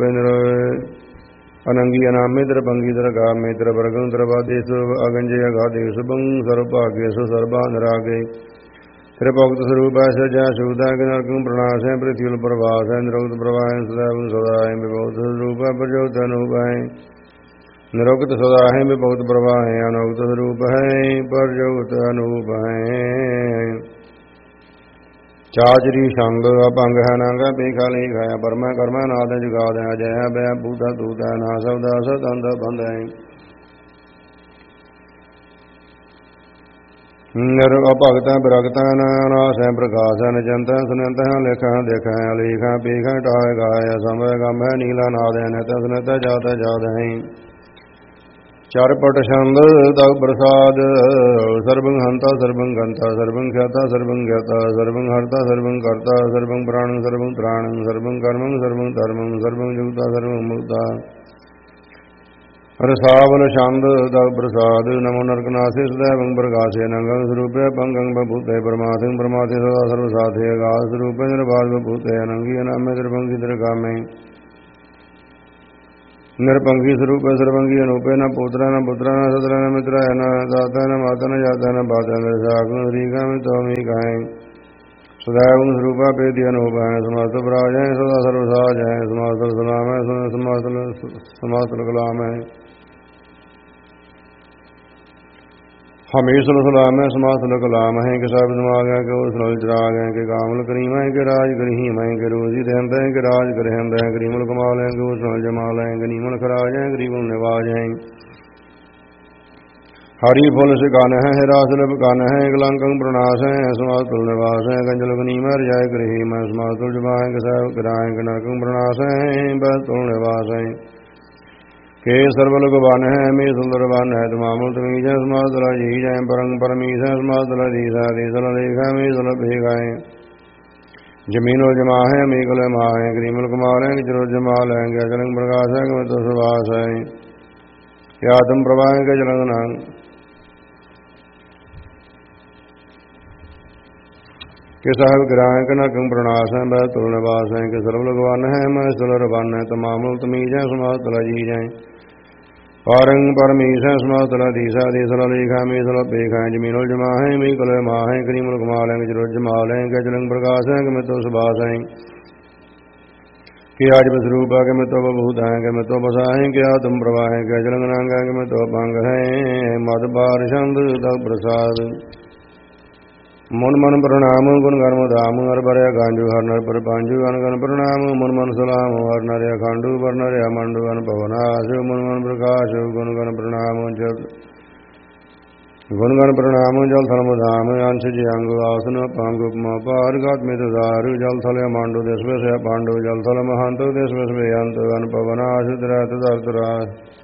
ਅਨੰਗੀ ਅਨਾਮੇ ਦਰ ਪੰਗੀ ਦਰ ਗਾਮੇ ਦਰ ਵਰਗੰ ਦਰ ਬਾਦੇਸੁ ਅਗੰਜੇ ਅਗਾਦੇ ਸੁਭੰ ਸਰਬ ਭਾਗੇਸੁ ਸਰਬਾ ਨਰਾਗੇ ਤੇਰੇ ਭਗਤ ਸਰੂਪ ਐਸਾ ਜੈ ਸੁਦਾ ਕਿ ਨਰਕੰ ਪ੍ਰਣਾਸ ਹੈ ਪ੍ਰਿਥਿਵੀ ਪ੍ਰਵਾਸ ਹੈ ਨਿਰੋਗਤ ਪ੍ਰਵਾਹ ਸਦਾਵੰ ਸਦਾਇ ਵਿਭੂਤ ਸਰੂਪ ਹੈ ਪ੍ਰਜੋਤ ਅਨੂਪ ਹੈ ਨਿਰੋਗਤ ਸਦਾ ਹੈ ਵਿਭੂਤ ਪ੍ਰਵਾਹ ਹੈ ਅਨੋਗਤ ਸਰੂਪ ਹੈ ਪ੍ਰਜੋਤ ਅਨੂਪ ਹੈ ਚਾਚਰੀ ਸੰਗ ਅਭੰਗ ਹੈ ਨਾਗਾ ਬੇਖਾ ਲੇਖ ਹੈ ਪਰਮੈ ਕਰਮੈ ਨਾਦ ਜੁਗਾਦ ਹੈ ਜੈ ਬੈ ਬੂਤਾ ਤੂਤ ਹੈ ਨਾ ਸਬਦਾ ਸਤੰਦ ਬੰਦ ਹੈ ਨਿਰ ਅਭਗਤੈ ਬਿਰਗਤੈ ਨਾਸ ਹੈ ਪ੍ਰਕਾਸ਼ ਹੈ ਨਿਜੰਤੈ ਸੁਨੰਤ ਹੈ ਲੇਖਾ ਦੇਖੈ ਲੇਖਾ ਪੇਖਾ ਟਾਇ ਗਾਇ ਸਮੈ ਗਮ ਹੈ ਨੀਲਾ ਨਾਦ ਹੈ ਨਿਤ ਸੁਨਤ ਜਾਤ ਜਾਤ ਹੈ ਚਰਪਟ ਛੰਦ ਤਗ ਪ੍ਰਸਾਦ ਸਰਬੰ ਹੰਤਾ ਸਰਬੰ ਗੰਤਾ ਸਰਬੰ ਖਿਆਤਾ ਸਰਬੰ ਗਿਆਤਾ ਸਰਬੰ ਹਰਤਾ ਸਰਬੰ ਕਰਤਾ ਸਰਬੰ ਪ੍ਰਾਣੰ ਸਰਬੰ ਤ੍ਰਾਣੰ ਸਰਬੰ ਕਰਮੰ ਸਰਬੰ ਧਰਮੰ ਸਰਬੰ ਜੁਗਤਾ ਸਰਬੰ ਮੁਕਤਾ ਰਸਾਵਨ ਛੰਦ ਤਗ ਪ੍ਰਸਾਦ ਨਮੋ ਨਰਕਨਾਸੇ ਸदैवੰ ਪ੍ਰਕਾਸ਼ੇ ਨੰਗੰ ਸਰੂਪੇ ਪੰਗੰ ਬਭੂਤੇ ਪਰਮਾਤਿੰ ਪਰਮਾਤਿ ਸਦਾ ਸਰਵ ਸਾਥੇ ਅਗਾਧ ਸਰੂਪੇ ਨਿਰਭਾਗ ਬਭੂਤੇ ਅਨੰਗੀ ਅਨਾਮੇ ਦਰਭੰਗੀ ਦਰਗਾਮੇ ਨਿਰਭੰਗੀ ਸਰੂਪ ਸਰਬੰਗੀ ਅਨੂਪੇ ਨ ਪੁੱਤਰਾ ਨ ਪੁੱਤਰਾ ਨ ਸਤਰਾ ਨ ਮਿਤਰਾ ਨ ਦਾਤਾ ਨ ਮਾਤਾ ਨ ਜਾਤਾ ਨ ਬਾਤਾ ਨ ਸਾਖ ਨ ਰੀਗਾ ਮੇ ਤੋਮੀ ਕਾਇ ਸदैवੰ ਸਰੂਪਾ ਪੇਦੀ ਅਨੂਪ ਹੈ ਸਮਾਸਤ ਬਰਾਜ ਹੈ ਸਦਾ ਸਰਵ ਸਾਜ ਹੈ ਸਮਾਸਤ ਸਲਾਮ ਹੈ ਸਮਾਸਤ ਕਲਾਮ ਹੈ ਹਮੇਸ਼ਾ ਸਲਾਮ ਹੈ ਸਮਾਸਤ ਕਲਾਮ ਹੈ ਕਿ ਸਭ ਦਿਮਾਗ ਹੈ ਕਿ ਉਸ ਨਾਲ ਚਰਾਗ ਹੈ ਕਿ ਕਾਮਲ ਕਰੀਮ ਹੈ ਕਿ ਰਾਜ ਕਰੀਮ ਹੈ ਕਿ ਰੋਜ਼ੀ ਦੇਂਦਾ ਹੈ ਕਿ ਰਾਜ ਕਰਹਿੰਦਾ ਹੈ ਗਰੀਮਲ ਕਮਾਲ ਹੈ ਕਿ ਉਸ ਨਾਲ ਜਮਾਲ ਹੈ ਗਨੀਮਲ ਖਰਾਜ ਹੈ ਗਰੀਬਲ ਨਿਵਾਜ ਹੈ ਹਰੀ ਫੁੱਲ ਸਿਕਾਨ ਹੈ ਰਾਸਲ ਬਕਾਨ ਹੈ ਗਲੰਕੰ ਪ੍ਰਣਾਸ ਹੈ ਸਮਾਸਤੁਲ ਨਿਵਾਸ ਹੈ ਗੰਜਲ ਗਨੀਮ ਹੈ ਰਜਾਇ ਕਰੀਮ ਹੈ ਸਮਾਸਤੁਲ ਜਮਾ ਹੈ ਕਿ ਸਹਿਬ ਕਰਾਏ ਕਿ ਨਰਕੰ ਪ੍ਰਣਾਸ ਹੈ ਬਸਤੁਲ ਨਿਵਾਸ ਹੈ ਕੇ ਸਰਵਲ ਗਵਾਨ ਹੈ ਮੇ ਸੁੰਦਰ ਵਨ ਹੈ ਤਮਾਮੁਲ ਤਮੀਜ ਹੈ ਸਮਾਸਤਲਾ ਜੀ ਜੈ ਪਰੰ ਪਰਮੀਸ ਹੈ ਸਮਾਸਤਲਾ ਦੀਸਾ ਦੀਸਲ ਲੇਖਾ ਮੇ ਸੁਲ ਭੇਗਾਏ ਜਮੀਨੋ ਜਮਾ ਹੈ ਮੇਕਲ ਮਾ ਹੈ ਗਰੀਮਲ ਕਮਾਲ ਹੈ ਜਰੋ ਜਮਾਲ ਹੈ ਕਿ ਅਜਲੰਗ ਪ੍ਰਕਾਸ਼ ਹੈ ਕਿ ਮਤੋ ਸੁਵਾਸ ਹੈ ਕਿ ਆਤਮ ਪ੍ਰਵਾਹ ਹੈ ਕਿ ਜਲੰਗ ਨਾਮ ਕਿ ਸਾਹਿਬ ਗ੍ਰਾਹ ਕਿ ਨਰਕੰ ਪ੍ਰਣਾਸ ਹੈ ਬੈ ਤੁਲ ਨਿਵਾਸ ਹੈ ਕਿ ਸਰਵ ਲਗਵਾਨ ਹੈ ਮੈਂ ਸੁਲਰ ਵਨ ਹੈ ਤਮਾਮੁਲ ਤਮੀਜ ਹੈ ਸਮਾਸਤਲਾ ਜੀ ਜੈ ਪਾਰੰ ਪਰਮੀਸ ਹੈ ਸਮਾਸਤਲਾ ਦੀਸਾ ਦੀਸਲ ਲੇਖਾ ਮੇ ਸੁਲ ਭੇਖਾ ਜਮੀਨੁਲ ਜਮਾ ਹੈ ਮੇ ਕਲ ਮਾ ਹੈ ਕਰੀਮੁਲ ਕਮਾਲ ਹੈ ਜਰੋ ਜਮਾਲ ਹੈ ਕਿ ਜਲੰਗ ਪ੍ਰਕਾਸ਼ ਹੈ ਕਿ ਮਿਤੋ ਸੁਭਾਸ ਹੈ ਕਿ ਆਜ ਬਸਰੂਪ ਹੈ ਕਿ ਮਿਤੋ ਬਭੂਤ ਹੈ ਕਿ ਮਿਤੋ ਬਸਾ ਹੈ ਕਿ ਆਤਮ ਪ੍ਰਵਾਹ ਹੈ ਕਿ ਜਲੰਗ ਨੰਗ ਹੈ ਕਿ ਮਿਤੋ ਭੰਗ ਹੈ ਮਦ ਬਾਰ ਛੰਦ ਤਗ ਪ੍ਰਸਾਦ ਮਨ ਮਨ ਪ੍ਰਣਾਮ ਗੁਣ ਗਰਮ ਧਾਮ ਹਰ ਬਰਿਆ ਗਾਂਜੂ ਹਰ ਨਰ ਪਰ ਪਾਂਜੂ ਗਨ ਗਨ ਪ੍ਰਣਾਮ ਮਨ ਮਨ ਸਲਾਮ ਹਰ ਨਰਿ ਅਖੰਡੂ ਪਰ ਨਰਿ ਅਮੰਡੂ ਗਨ ਭਵਨਾਸ ਮਨ ਮਨ ਪ੍ਰਕਾਸ਼ ਗੁਣ ਗਨ ਪ੍ਰਣਾਮ ਜਲ ਗੁਣ ਗਨ ਪ੍ਰਣਾਮ ਜਲ ਥਲਮ ਧਾਮ ਅੰਸ਼ ਜੀ ਅੰਗ ਆਸਨ ਪੰਗ ਉਪਮਾ ਪਾਰ ਗਾਤ ਮੇ ਤੁਦਾਰ ਜਲ ਥਲ ਅਮੰਡੂ ਦੇਸ ਵੇ ਪਾਂਡੂ ਜਲ ਥਲ ਮਹੰਤ ਦੇਸ ਵੇ ਅੰਤ ਗਨ ਭਵਨਾਸ ਦਰਤ ਦਰਤ ਰਾਸ